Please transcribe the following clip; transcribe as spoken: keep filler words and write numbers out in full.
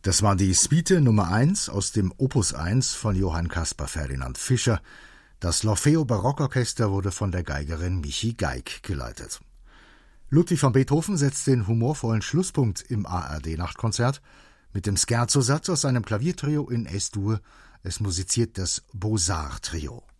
Das war die Suite Nummer eins aus dem Opus eins von Johann Caspar Ferdinand Fischer. Das L'Orfeo Barockorchester wurde von der Geigerin Michi Geig geleitet. Ludwig van Beethoven setzt den humorvollen Schlusspunkt im A R D-Nachtkonzert mit dem Scherzo-Satz aus seinem Klaviertrio in Es-Dur. Es musiziert das Beaux-Arts-Trio.